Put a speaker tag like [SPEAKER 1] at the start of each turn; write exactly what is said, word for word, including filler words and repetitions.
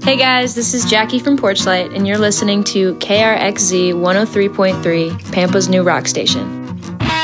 [SPEAKER 1] Hey guys, this is Jackie from Porchlight, and you're listening to K R X Z one oh three point three, Pampa's new rock station.